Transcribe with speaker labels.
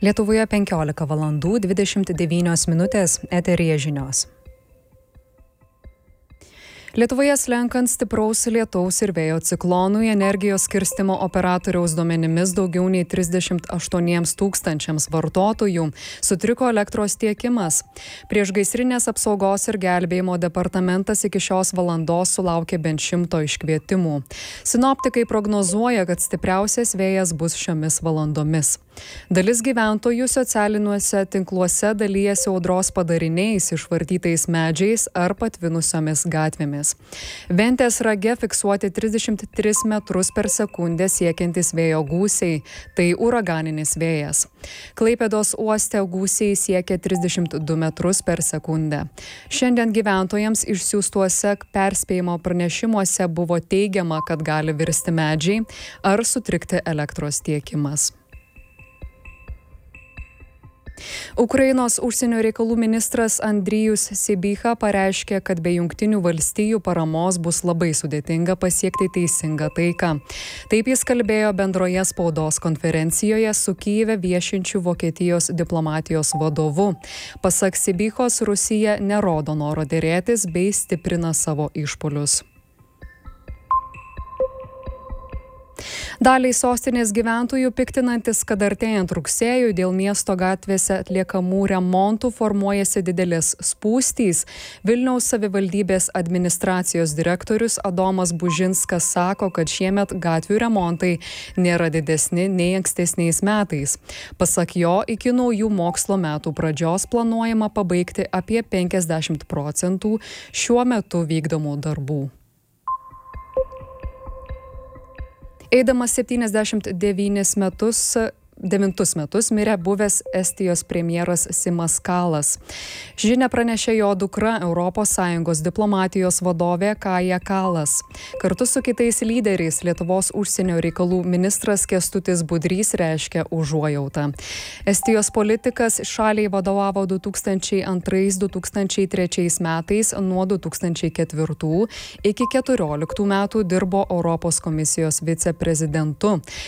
Speaker 1: Lietuvoje 15 valandų 29 minutės, eteryje žinios. Lietuvoje slenkant stipraus lietaus ir vėjo ciklonui, energijos skirstymo operatoriaus duomenimis daugiau nei 38 tūkstančiams vartotojų sutriko elektros tiekimas. Priešgaisrinės apsaugos ir gelbėjimo departamentas iki šios valandos sulaukė bent 100 iškvietimų. Sinoptikai prognozuoja, kad stipriausias vėjas bus šiomis valandomis. Dalis gyventojų socialiniuose tinkluose dalyjasi audros padariniais, išvartytais medžiais ar patvinusiomis gatvėmis. Ventės rage fiksuoti 33 metrus per sekundę siekiantis vėjo gūsiai, tai uraganinis vėjas. Klaipėdos uoste gūsiai siekia 32 metrus per sekundę. Šiandien gyventojams išsiųstuose perspėjimo pranešimuose buvo teigiama, kad gali virsti medžiai ar sutrikti elektros tiekimas. Ukrainos užsienio reikalų ministras Andrijus Sybiha pareiškė, kad be Jungtinių valstijų paramos bus labai sudėtinga pasiekti teisingą taiką. Taip jis kalbėjo bendroje spaudos konferencijoje su Kyjive viešinčiu Vokietijos diplomatijos vadovu. Pasak Sybihos, Rusija nerodo noro derėtis bei stiprina savo išpuolius. Daliai sostinės gyventojų piktinantis, kad artėjant rugsėjui dėl miesto gatvėse atliekamų remontų formuojasi didelės spūstys, Vilniaus savivaldybės administracijos direktorius Adomas Bužinskas sako, kad šiemet gatvių remontai nėra didesni nei ankstesniais metais. Pasak jo, iki naujų mokslo metų pradžios planuojama pabaigti apie 50% šiuo metu vykdomų darbų. Eidamas 79 metus mirė buvęs Estijos premjeras Simas Kalas. Žinia pranešė jo dukra ES diplomatijos vadovė Kaja Kalas. Kartu su kitais lyderiais Lietuvos užsienio reikalų ministras Kęstutis Budrys reiškia užuojautą. Estijos politikas šaliai vadovavo 2002-2003 metais, nuo 2004 iki 2014 metų dirbo Europos komisijos viceprezidentu.